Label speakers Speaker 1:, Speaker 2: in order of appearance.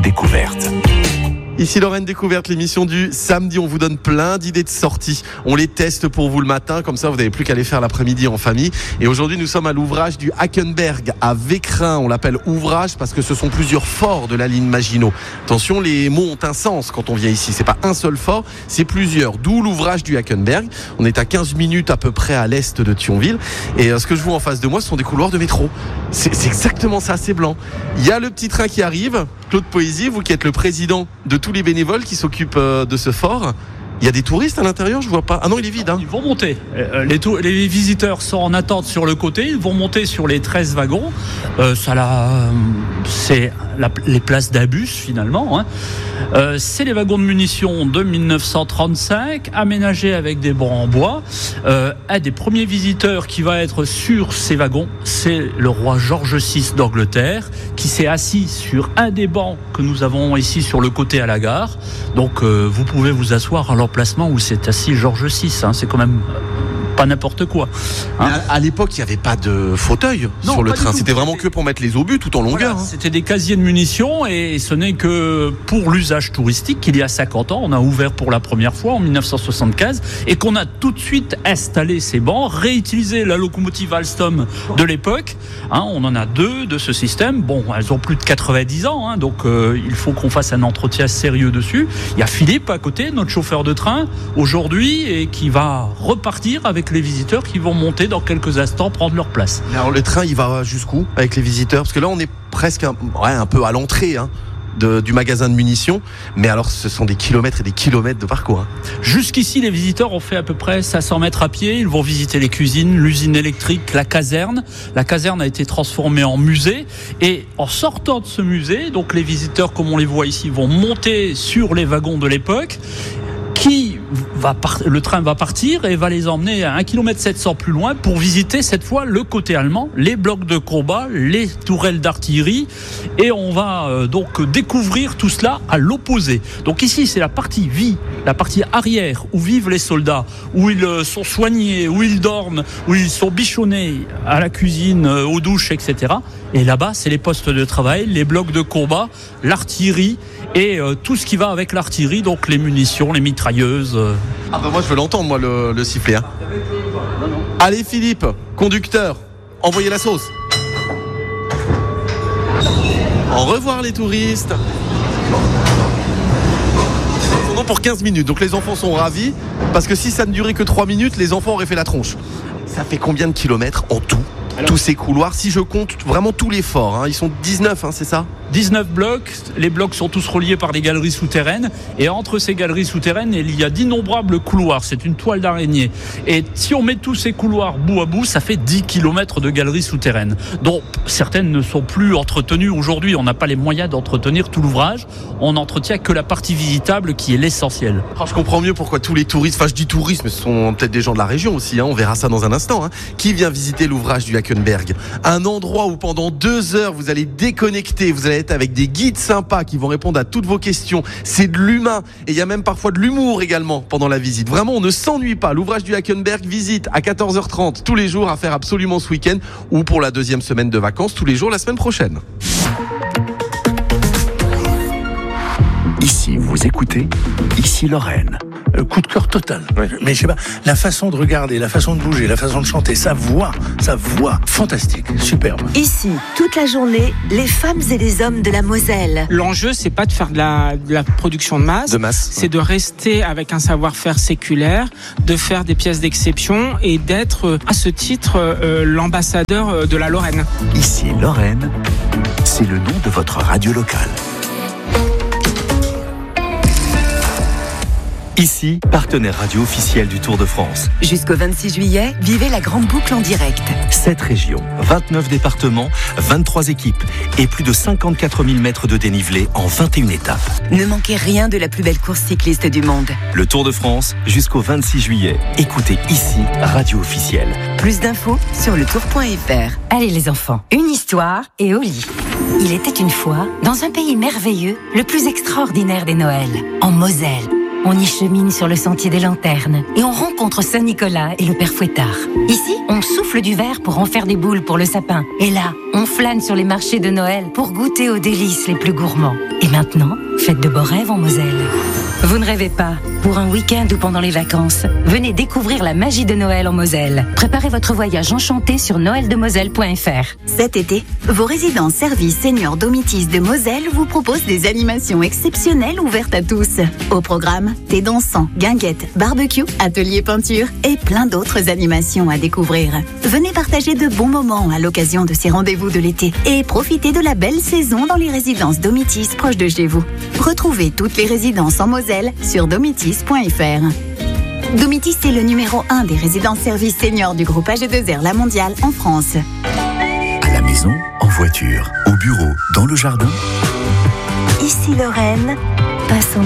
Speaker 1: Découverte.
Speaker 2: Ici Lorraine Découverte, l'émission du samedi. On vous donne plein d'idées de sorties. On les teste pour vous le matin, comme ça vous n'avez plus qu'à les faire l'après-midi en famille. Et aujourd'hui nous sommes à l'ouvrage du Hackenberg à Vécrin. On l'appelle ouvrage parce que ce sont plusieurs forts de la ligne Maginot. Attention, les mots ont un sens quand on vient ici. C'est pas un seul fort, c'est plusieurs. D'où l'ouvrage du Hackenberg. On est à 15 minutes à peu près à l'est de Thionville. Et ce que je vois en face de moi, ce sont des couloirs de métro. C'est exactement ça, c'est blanc. Il y a le petit train qui arrive. Claude Poésie, vous qui êtes le président de tous les bénévoles qui s'occupent de ce fort. Il y a des touristes à l'intérieur, je vois pas. Ah non, il est vide.
Speaker 3: Ils vont monter. Les visiteurs sont en attente sur le côté. Ils vont monter sur les 13 wagons. C'est les places d'Abus finalement. C'est les wagons de munitions de 1935, aménagés avec des bancs en bois. Un des premiers visiteurs qui va être sur ces wagons, c'est le roi George VI d'Angleterre, qui s'est assis sur un des bancs que nous avons ici sur le côté à la gare. Donc vous pouvez vous asseoir à l'emplacement où s'est assis George VI. C'est quand même pas n'importe quoi.
Speaker 2: À l'époque, il n'y avait pas de fauteuil sur le train. C'était vraiment que pour mettre les obus tout en longueur.
Speaker 3: Voilà, c'était des casiers de munitions et ce n'est que pour l'usage touristique qu'il y a 50 ans. On a ouvert pour la première fois en 1975 et qu'on a tout de suite installé ces bancs, réutilisé la locomotive Alstom de l'époque. On en a deux de ce système. Bon, elles ont plus de 90 ans, donc il faut qu'on fasse un entretien sérieux dessus. Il y a Philippe à côté, notre chauffeur de train, aujourd'hui, et qui va repartir avec les visiteurs qui vont monter dans quelques instants, prendre leur place.
Speaker 2: Alors le train, il va jusqu'où avec les visiteurs? Parce que là, on est presque un peu à l'entrée du magasin de munitions. Mais alors, ce sont des kilomètres et des kilomètres de parcours.
Speaker 3: Jusqu'ici, les visiteurs ont fait à peu près 500 mètres à pied. Ils vont visiter les cuisines, l'usine électrique, la caserne. La caserne a été transformée en musée. Et en sortant de ce musée, donc les visiteurs, comme on les voit ici, vont monter sur les wagons de l'époque. Le train va partir et va les emmener à 1,7 km plus loin pour visiter cette fois le côté allemand, les blocs de combat, les tourelles d'artillerie, et on va donc découvrir tout cela à l'opposé. Donc ici c'est la partie vie, la partie arrière où vivent les soldats, où ils sont soignés, où ils dorment, où ils sont bichonnés à la cuisine, aux douches, etc. Et là-bas c'est les postes de travail, les blocs de combat, l'artillerie et tout ce qui va avec l'artillerie, donc les munitions, les mitrailleuses.
Speaker 2: Moi je veux l'entendre, moi, le sifflet. Allez Philippe, conducteur, envoyez la sauce. Au revoir les touristes. On en a pour 15 minutes, donc les enfants sont ravis, parce que si ça ne durait que 3 minutes, les enfants auraient fait la tronche. Ça fait combien de kilomètres en tout? Tous ces couloirs, si je compte vraiment tous les forts, ils sont 19, c'est ça?
Speaker 3: 19 blocs, les blocs sont tous reliés par des galeries souterraines et entre ces galeries souterraines il y a d'innombrables couloirs, c'est une toile d'araignée et si on met tous ces couloirs bout à bout ça fait 10 km de galeries souterraines dont certaines ne sont plus entretenues aujourd'hui, on n'a pas les moyens d'entretenir tout l'ouvrage, on n'entretient que la partie visitable qui est l'essentiel.
Speaker 2: Je comprends mieux pourquoi tous les touristes, je dis touristes mais ce sont peut-être des gens de la région aussi, on verra ça dans un instant, qui vient visiter l'ouvrage du Hackenberg, un endroit où pendant 2 heures vous allez déconnecter, vous allez être avec des guides sympas qui vont répondre à toutes vos questions. C'est de l'humain et il y a même parfois de l'humour également pendant la visite. Vraiment, on ne s'ennuie pas. L'ouvrage du Hackenberg, visite à 14h30 tous les jours, à faire absolument ce week-end ou pour la 2e semaine de vacances tous les jours la semaine prochaine.
Speaker 1: Ici, vous écoutez, ici Lorraine.
Speaker 4: Coup de cœur total. Oui. Mais je sais pas, la façon de regarder, la façon de bouger, la façon de chanter, sa voix, fantastique, superbe.
Speaker 5: Ici, toute la journée, les femmes et les hommes de la Moselle.
Speaker 6: L'enjeu, c'est pas de faire de la production de masse, c'est de rester avec un savoir-faire séculaire, de faire des pièces d'exception et d'être, à ce titre, l'ambassadeur de la Lorraine.
Speaker 1: Ici Lorraine, c'est le nom de votre radio locale. Ici, partenaire radio officiel du Tour de France.
Speaker 5: Jusqu'au 26 juillet, vivez la grande boucle en direct.
Speaker 1: 7 régions, 29 départements, 23 équipes et plus de 54 000 mètres de dénivelé en 21 étapes.
Speaker 5: Ne manquez rien de la plus belle course cycliste du monde.
Speaker 1: Le Tour de France, jusqu'au 26 juillet. Écoutez ici, radio officielle.
Speaker 5: Plus d'infos sur letour.fr. Allez les enfants, une histoire et au lit. Il était une fois, dans un pays merveilleux, le plus extraordinaire des Noëls, en Moselle. on y chemine sur le sentier des lanternes et on rencontre Saint-Nicolas et le Père Fouettard. Ici, on souffle du verre pour en faire des boules pour le sapin. Et là, on flâne sur les marchés de Noël pour goûter aux délices les plus gourmands. Et maintenant, faites de beaux rêves en Moselle. Vous ne rêvez pas? Pour un week-end ou pendant les vacances, venez découvrir la magie de Noël en Moselle. Préparez votre voyage enchanté sur noeldemoselle.fr.
Speaker 7: Cet été, vos résidences services seniors Domitis de Moselle vous proposent des animations exceptionnelles ouvertes à tous. Au programme, thé dansant, guinguettes, barbecue, atelier peinture et plein d'autres animations à découvrir. Venez partager de bons moments à l'occasion de ces rendez-vous de l'été et profitez de la belle saison dans les résidences Domitis proches de chez vous. Retrouvez toutes les résidences en Moselle sur domitis.fr. Domitis est le numéro 1 des résidences services seniors du groupe AG2R La Mondiale en France.
Speaker 1: À la maison, en voiture, au bureau, dans le jardin.
Speaker 7: Ici Lorraine, passons